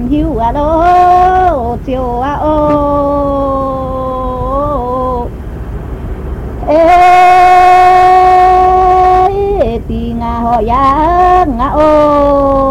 hiu à lô chiều à ô ê tì ngà họ ya ngà ô